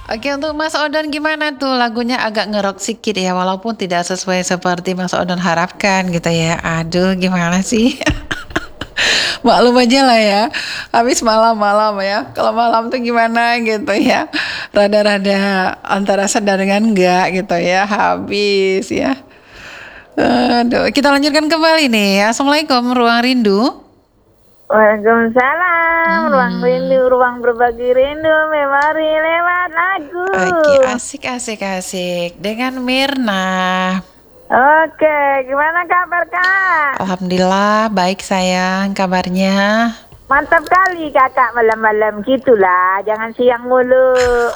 Oke, untuk Mas Odon gimana tuh? Lagunya agak ngerok sedikit ya, walaupun tidak sesuai seperti Mas Odon harapkan gitu ya. Aduh, gimana sih? Maklum aja lah ya. Habis malam-malam ya. Kalau malam tuh gimana gitu ya. Rada-rada antara sadar dengan enggak gitu ya. Habis ya. Aduh, kita lanjutkan kembali nih. Assalamualaikum, Ruang Rindu. Waalaikumsalam, ruang Hmm. rindu, ruang berbagi rindu, memori lewat lagu. Oke, asik, asik, asik. Dengan Mirna. Oke, gimana kabar Kak? Alhamdulillah, baik sayang kabarnya. Mantap kali kakak malam-malam gitulah, jangan siang mulu.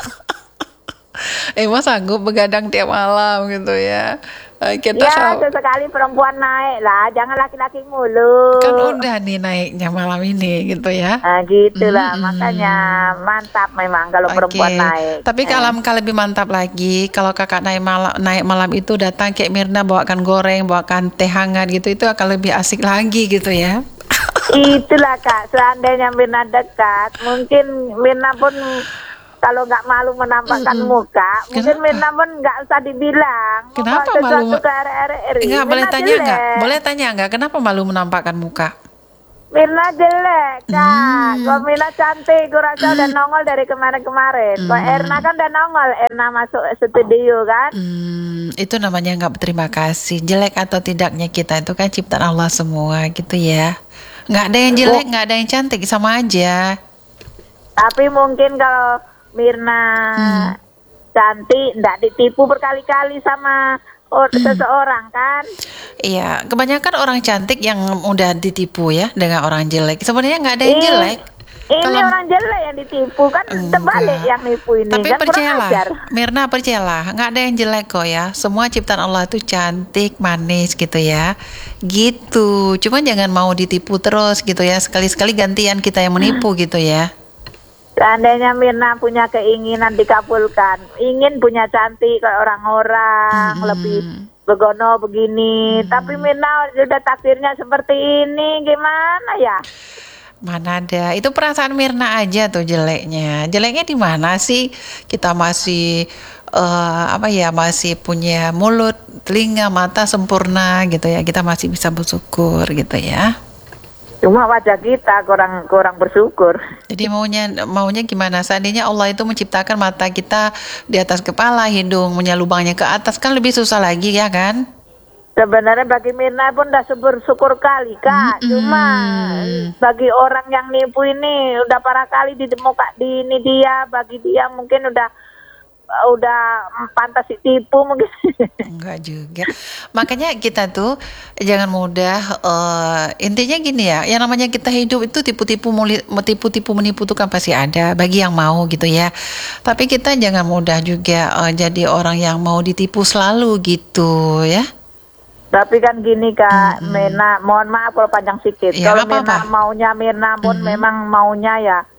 Mas sanggup begadang tiap malam gitu ya. Kita Ya, sesekali perempuan naik lah, jangan laki-laki mulu. kan udah nih naiknya malam ini gitu ya. Nah, gitulah, makanya Mm-mm. mantap memang kalau perempuan Oke, naik. tapi kalau lebih mantap lagi kalau kakak naik malam itu datang kayak Mirna bawakan goreng, bawakan teh hangat gitu, itu akan lebih asik lagi gitu ya. Itulah Kak, seandainya Mirna dekat, mungkin Mirna pun kalau nggak malu menampakkan muka, mungkin Kenapa? Mirna pun nggak usah dibilang. Mau bawa Kenapa malu? sesuatu ke RRI, Enggak, boleh Mirna tanya enggak? jelek. Boleh tanya enggak? Kenapa malu menampakkan muka? Mirna jelek Kak, Hmm. kok Mirna cantik, gue rasa udah nongol dari kemarin-kemarin. Kok Erna Hmm. kan udah nongol, Erna masuk studio kan. Itu namanya nggak berterima kasih. Jelek atau tidaknya kita itu kan ciptaan Allah semua gitu ya. Nggak ada yang jelek, nggak ada yang cantik, sama aja. Tapi mungkin kalau Mirna cantik, nggak ditipu berkali-kali sama seseorang kan. Iya, kebanyakan orang cantik yang mudah ditipu ya dengan orang jelek. Sebenarnya nggak ada yang jelek. Ini Kalau orang jelek yang ditipu kan, terbalik enggak. yang nipu ini Tapi kan kurang percayalah, ajar. Mirna percayalah, nggak ada yang jelek kok ya. Semua ciptaan Allah itu cantik, manis gitu ya. Gitu. Cuma jangan mau ditipu terus gitu ya. Sekali-sekali gantian kita yang menipu gitu ya. Seandainya Mirna punya keinginan dikabulkan, ingin punya cantik kayak orang-orang, lebih begono begini. Tapi Mirna sudah takdirnya seperti ini, gimana ya? Mana ada, itu perasaan Mirna aja tuh jeleknya. Jeleknya di mana sih? Kita masih masih punya mulut, telinga, mata sempurna gitu ya. Kita masih bisa bersyukur gitu ya. Cuma wajah kita kurang kurang bersyukur. Jadi maunya gimana? Seandainya Allah itu menciptakan mata kita di atas kepala, hidung punya lubangnya ke atas, kan lebih susah lagi ya kan? Sebenarnya bagi Mirna pun udah bersyukur kali Kak. Cuma bagi orang yang nipu ini udah parah kali di muka di ini dia, bagi dia mungkin udah pantas ditipu mungkin. Enggak juga. Makanya kita tuh jangan mudah, intinya gini ya, yang namanya kita hidup itu tipu-tipu menipu tuh kan pasti ada bagi yang mau gitu ya. Tapi kita jangan mudah juga jadi orang yang mau ditipu selalu gitu ya. Tapi kan gini Kak, Mirna, mohon maaf kalau panjang sedikit. Ya Kalau nggak apa-apa. Mirna maunya Mirna pun memang maunya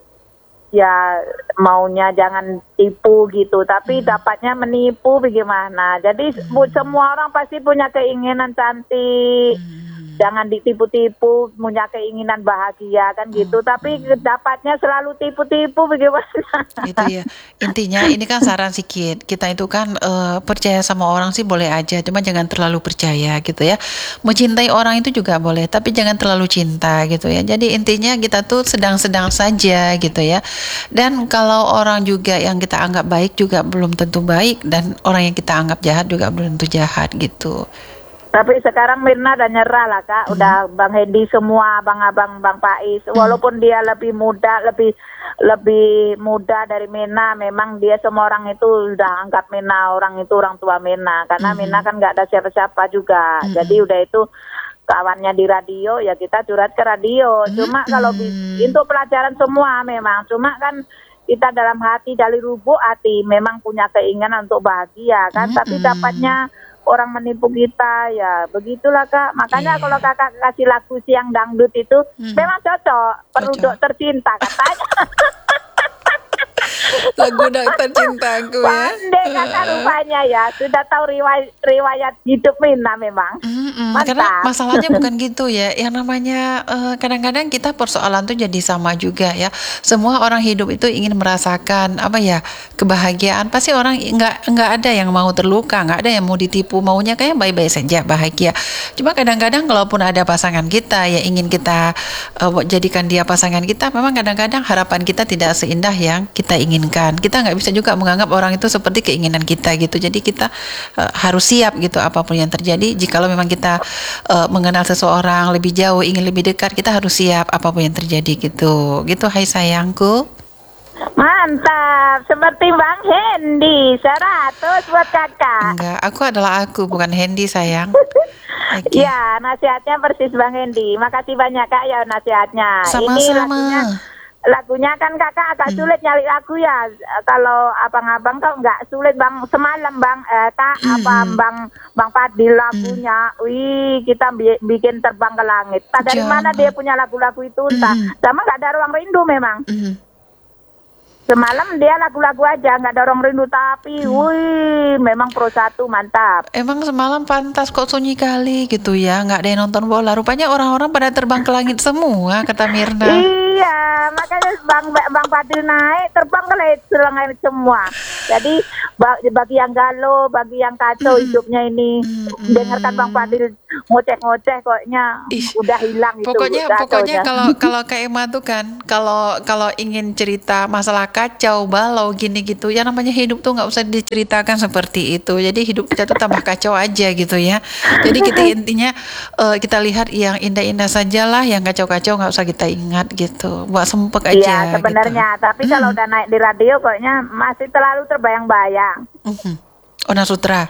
ya maunya jangan tipu gitu, tapi dapatnya menipu bagaimana. Jadi semua orang pasti punya keinginan cantik. Jangan ditipu-tipu, punya keinginan bahagia kan gitu, tapi dapatnya selalu tipu-tipu bagaimana. Gitu ya. Intinya ini kan saran sedikit. Kita itu kan percaya sama orang sih boleh aja, cuma jangan terlalu percaya gitu ya. Mencintai orang itu juga boleh, tapi jangan terlalu cinta gitu ya. Jadi intinya kita tuh sedang-sedang saja gitu ya. Dan kalau orang juga yang kita anggap baik juga belum tentu baik, dan orang yang kita anggap jahat juga belum tentu jahat gitu. Tapi sekarang Mirna udah nyerah lah Kak, udah Bang Hendi semua, abang-abang, Bang Pais, walaupun dia lebih muda, lebih muda dari Mirna, memang dia semua orang itu udah anggap Mirna orang itu orang tua Mirna, karena Mirna kan nggak ada siapa-siapa juga, jadi udah itu kawannya di radio ya kita curhat ke radio. Cuma kalau untuk pelajaran semua memang, cuma kan kita dalam hati dari lubuk hati memang punya keinginan untuk bahagia kan, tapi dapatnya orang menipu kita ya begitulah Kak. Makanya kalau Kakak kasih lagu siang dangdut itu memang cocok, perlu dokter cinta katanya. Lagu Dokter Cintaku ya. Pandai kakak rupanya ya, sudah tahu riwayat hidup Mina memang. Karena Mantap. masalahnya bukan gitu ya. Yang namanya kadang-kadang kita persoalan tuh jadi sama juga ya. Semua orang hidup itu ingin merasakan apa ya, kebahagiaan. Pasti orang nggak ada yang mau terluka, nggak ada yang mau ditipu. Maunya kayak baik-baik saja, bahagia. Cuma kadang-kadang kalaupun ada pasangan kita ya ingin kita jadikan dia pasangan kita, memang kadang-kadang harapan kita tidak seindah yang kita inginkan. Kita nggak bisa juga menganggap orang itu seperti keinginan kita gitu. Jadi kita harus siap gitu apapun yang terjadi. Jikalau memang kita mengenal seseorang lebih jauh, ingin lebih dekat, kita harus siap apapun yang terjadi gitu. Gitu, hai sayangku. Mantap, seperti Bang Hendy, 100 buat kakak. Enggak, aku adalah aku, bukan Hendy sayang. Oke. Ya, nasihatnya persis Bang Hendy. Makasih banyak kak ya nasihatnya. Ini Sama-sama. lagunya kan kakak agak sulit nyari lagu ya. Kalau abang-abang kok nggak sulit bang. Semalam bang, kak apa bang Fadil lagunya. Wih, kita bikin terbang ke langit. Dari mana dia punya lagu-lagu itu? Entah. Sama nggak ada ruang rindu memang. Semalam dia lagu-lagu aja, nggak dorong rindu, tapi wih, memang pro 1 mantap. Emang semalam pantas kok sunyi kali gitu ya, nggak ada yang nonton bola. Rupanya orang-orang pada terbang ke langit semua, kata Mirna. Iya, makanya Bang Fadil naik, terbang ke langit semua. Jadi bagi yang galau, bagi yang kacau hidupnya ini, dengarkan Bang Fadil ngoceh-ngoceh koknya udah hilang itu. Pokoknya kalau Kak Emma tuh kan, kalau ingin cerita masalah kacau, balau gini gitu, ya namanya hidup tuh nggak usah diceritakan seperti itu. Jadi hidup kita tuh tambah kacau aja gitu ya. Jadi kita intinya kita lihat yang indah-indah sajalah, yang kacau-kacau nggak usah kita ingat gitu. Buat sempek aja. Iya sebenarnya, gitu. Tapi kalau udah naik di radio koknya masih terlalu terbayang-bayang. Ona Sutra.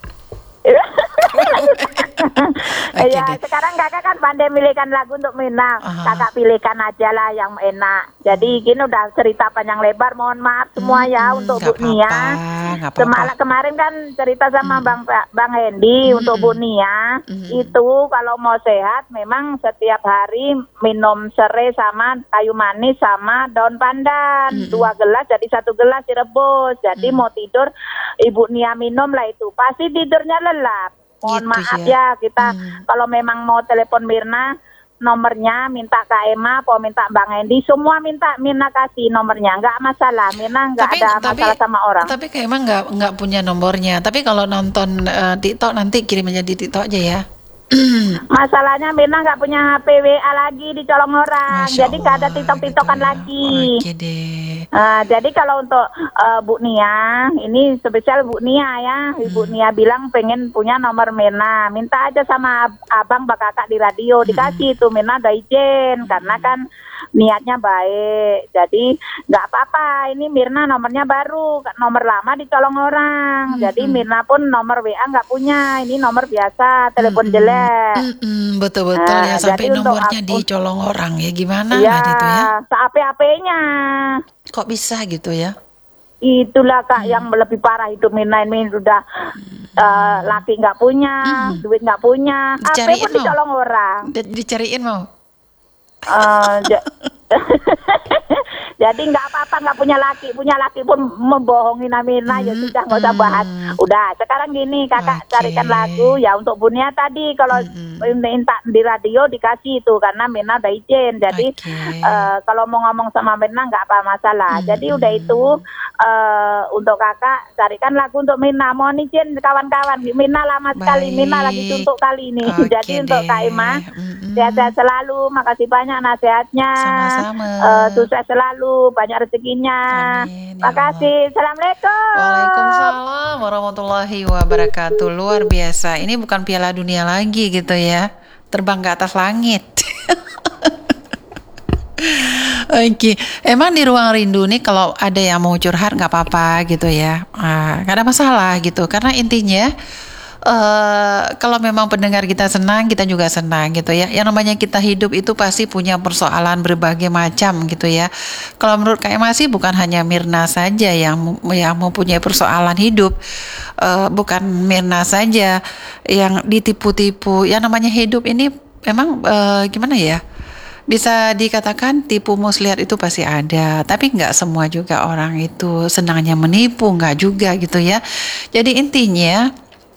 Iya, sekarang kakak kan pandai milihkan lagu untuk Mina. Kakak pilihkan aja lah yang enak. Jadi gini udah cerita panjang lebar. Mohon maaf semua ya untuk Bu Nia. Kemarin kan cerita sama Bang Hendy untuk Bu Nia. Itu kalau mau sehat memang setiap hari minum serai sama kayu manis sama daun pandan. 2 gelas jadi 1 gelas direbus. Jadi mau tidur Ibu Nia minum lah itu. Pasti tidurnya lelap. Mohon gitu maaf ya kita kalau memang mau telepon Mirna nomornya minta Kak Emma, mau minta Bang Hendy, semua minta Mirna kasih nomornya, nggak masalah. Mirna nggak ada masalah sama orang. Tapi Kak Emma nggak punya nomornya. Tapi kalau nonton TikTok nanti kirim aja di TikTok aja ya. Masalahnya Mirna nggak punya HP WA lagi dicolong orang, jadi nggak ada TikTok-TikTokan lagi. Oke deh. Jadi kalau untuk Bu Nia, ini spesial Bu Nia ya, Ibu Nia bilang pengen punya nomor Mirna, minta aja sama abang kakak di radio, dikasih itu Mirna udah izin karena kan niatnya baik. Jadi nggak apa-apa, ini Mirna nomornya baru, nomor lama dicolong orang. Jadi Mirna pun nomor WA nggak punya, ini nomor biasa, telepon jelek. Betul-betul ya, sampai nomornya dicolong orang ya, gimana ya, gitu ya? Se-HP-nya. Kok bisa gitu ya? Itulah Kak yang lebih parah hidup Mirna ini udah laki nggak punya, duit nggak punya, HP pun dicolong orang. Dicariin mau? Jadi nggak apa-apa nggak punya laki pun membohongi Mirna ya sudah nggak usah bahas. Udah sekarang gini kakak carikan lagu ya untuk Bu Nia tadi kalau minta di radio dikasih itu karena Mirna udah izin. Jadi kalau mau ngomong sama Mirna nggak apa masalah. Jadi udah itu untuk kakak carikan lagu untuk Mirna. Mohon izin kawan-kawan, Mirna lama sekali, Mirna lagi suntuk kali ini. Jadi untuk Kak Emma sehat-sehat selalu, makasih banyak nasihatnya. Sama-sama. Sukses selalu, banyak rezekinya. Amin, ya Makasih. Assalamualaikum. Waalaikumsalam warahmatullahi wabarakatuh. Luar biasa. Ini bukan Piala Dunia lagi gitu ya. Terbang ke atas langit. Oke, emang di ruang rindu nih kalau ada yang mau curhat nggak apa-apa gitu ya. Nggak ada masalah gitu. Karena intinya kalau memang pendengar kita senang, kita juga senang gitu ya. Yang namanya kita hidup itu pasti punya persoalan berbagai macam gitu ya. Kalau menurut Kak Emma sih bukan hanya Mirna saja yang mempunyai persoalan hidup, bukan Mirna saja yang ditipu-tipu. Yang namanya hidup ini memang gimana ya? bisa dikatakan tipu muslihat itu pasti ada, tapi nggak semua juga orang itu senangnya menipu, nggak juga gitu ya. Jadi intinya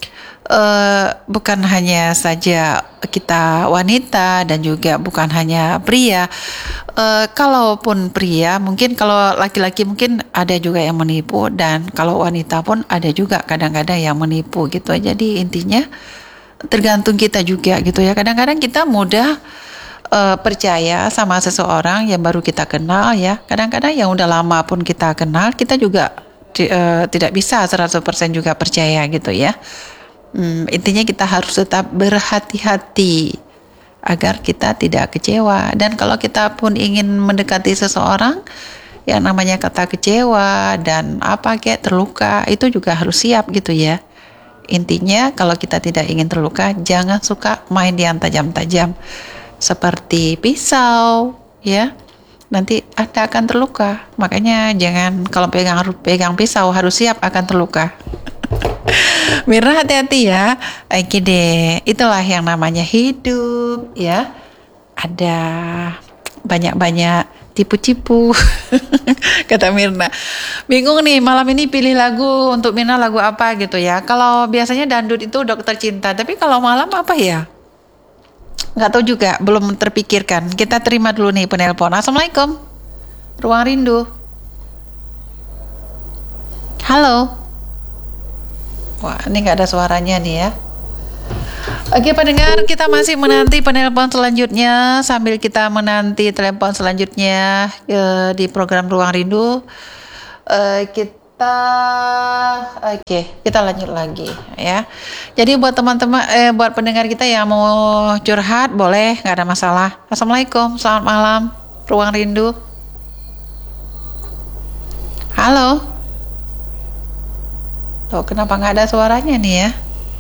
bukan hanya saja kita wanita dan juga bukan hanya pria. Kalaupun pria, mungkin kalau laki-laki mungkin ada juga yang menipu, dan kalau wanita pun ada juga kadang-kadang yang menipu gitu. Jadi intinya tergantung kita juga gitu ya. Kadang-kadang kita mudah percaya sama seseorang yang baru kita kenal ya. Kadang-kadang yang udah lama pun kita kenal, kita juga tidak bisa 100% juga percaya gitu ya. Intinya kita harus tetap berhati-hati agar kita tidak kecewa. Dan kalau kita pun ingin mendekati seseorang, yang namanya kata kecewa dan apa kayak terluka, itu juga harus siap gitu ya. Intinya kalau kita tidak ingin terluka, jangan suka main yang tajam-tajam seperti pisau ya. Nanti Anda akan terluka. Makanya jangan, kalau pegang pisau harus siap akan terluka. Mirna, hati-hati ya. Oke deh, itulah yang namanya hidup ya. Ada banyak-banyak tipu-tipu. Kata Mirna. Bingung nih, malam ini pilih lagu untuk Mirna, lagu apa gitu ya. Kalau biasanya dangdut itu Dokter Cinta, tapi kalau malam apa ya? Nggak tahu juga, belum terpikirkan. Kita terima dulu nih penelpon. Assalamualaikum, Ruang Rindu. Halo. Wah, ini nggak ada suaranya nih ya. Oke pendengar, kita masih menanti penelpon selanjutnya. Sambil kita menanti telepon selanjutnya di program Ruang Rindu, kita lanjut lagi ya. Jadi buat teman-teman, buat pendengar kita yang mau curhat boleh, nggak ada masalah. Assalamualaikum, selamat malam, Ruang Rindu. Halo. Tuh, kenapa nggak ada suaranya nih ya?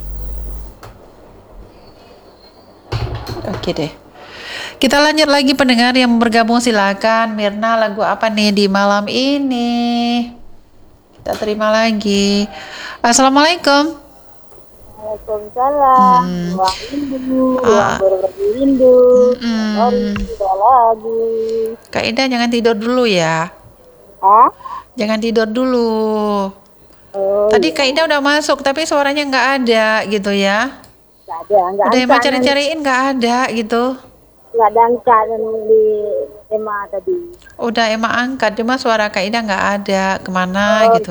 Oke deh. Kita lanjut lagi pendengar yang bergabung, silakan. Mirna, lagu apa nih di malam ini? Kita terima lagi. Assalamualaikum. Waalaikumsalam. Ruang rindu, ruang berbagi rindu. Sudah lagi. Kak Ida jangan tidur dulu ya. Hah? Jangan tidur dulu. Tadi Kak Ida udah masuk tapi suaranya nggak ada gitu ya. Nggak ada, nggak Udah Emma angkat. cari-cariin nggak ada gitu. Nggak ada angkat di Emma tadi. Udah Emma angkat, cuma suara Kak Ida nggak ada, kemana gitu.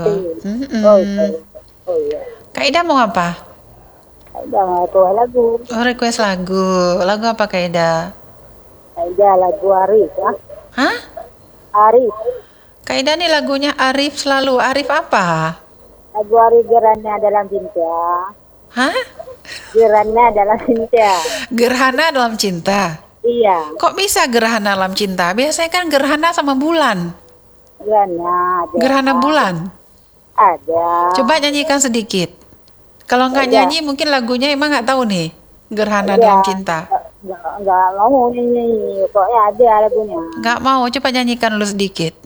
Oh iya. Kak Ida mau apa? Udah nggak lagu. Oh, request lagu. Lagu apa Kak Ida? Ada lagu Arif ya. Hah? Arif. Kak Ida nih lagunya Arif selalu. Arif apa? Lagu Arif Gerhana dalam cinta. Hah? Gerhana dalam cinta. Gerhana dalam cinta. Iya. Kok bisa gerhana dalam cinta? Biasanya kan gerhana sama bulan. Gerhana ada. Gerhana bulan. Ada. Coba nyanyikan sedikit. Kalau nggak nyanyi mungkin lagunya emang nggak tahu nih. Gerhana Iya. dalam cinta. Nggak mau nyanyi. Pokoknya ada lagunya. Nggak mau, coba nyanyikan dulu sedikit.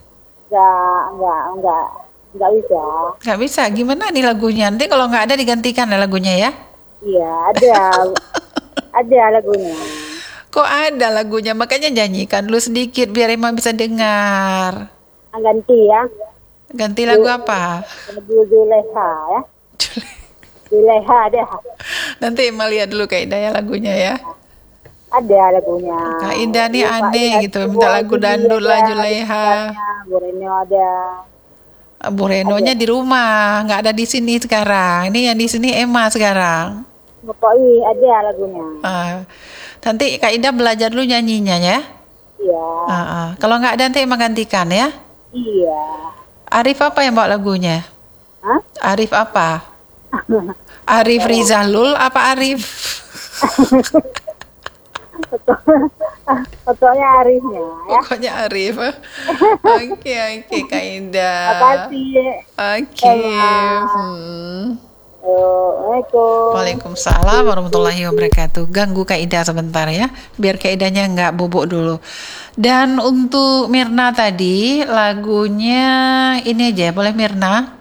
Nggak bisa. Nggak bisa, gimana nih lagunya? Nanti kalau nggak ada digantikan ya lagunya ya. Iya, ada. Ada lagunya. Kok ada lagunya? Makanya nyanyikan dulu sedikit biar Emang bisa dengar. Ganti ya. Ganti lagu apa? Lagu Juleha ya. Juleha ada. Nanti Emang lihat dulu Kak Ida ya lagunya ya. Ada lagunya. Kak Ida nih aneh gitu, minta lagu dangdut lah Juleha. Bu Reno ada. Bu Renonya di rumah, nggak ada di sini sekarang. Ini yang di sini Emma sekarang. Pokoknya ada lagunya. Nanti Kak Ida belajar dulu nyanyinya ya. Iya. Kalau nggak ada nanti Emma gantikan ya. Iya. Arif apa yang bawa lagunya? Hah? Arif apa? Arif Rizalul apa Arif? Pokoknya Arifnya ya. Pokoknya Arif. Oke, Kak Ida. Makasih. Oke. Assalamualaikum. Waalaikumsalam warahmatullahi wabarakatuh. Ganggu Kak Ida sebentar ya, biar Kak Idanya nggak bobok dulu. Dan untuk Mirna tadi lagunya ini aja, boleh Mirna?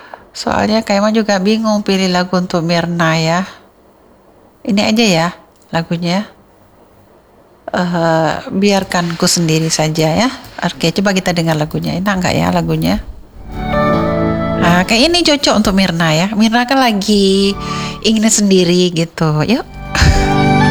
Soalnya Kak Emma juga bingung pilih lagu untuk Mirna ya. Ini aja ya. lagunya. Biarkan ku sendiri saja ya. Oke, coba kita dengar lagunya. Enak nggak ya lagunya? Kayak ini cocok untuk Mirna ya. Mirna kan lagi ingin sendiri gitu. Yuk